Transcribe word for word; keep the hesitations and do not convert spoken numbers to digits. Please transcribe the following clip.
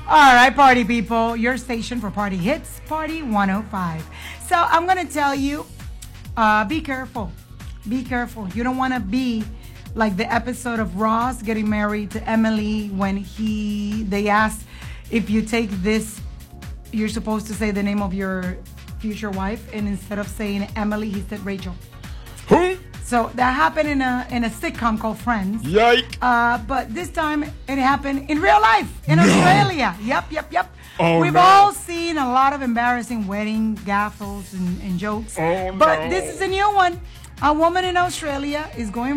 All right, party people, your station for party hits, Party one oh five. So I'm going to tell you, uh, be careful. Be careful. You don't want to be like the episode of Ross getting married to Emily when he they asked if you take this, you're supposed to say the name of your future wife, and instead of saying Emily, he said Rachel. Who? So that happened in a in a sitcom called Friends. Yike. Uh, but this time it happened in real life in No. Australia. Yep, yep, yep. Oh, We've no. all seen a lot of embarrassing wedding gaffles and, and jokes. Oh, but no. this is a new one. A woman in Australia is going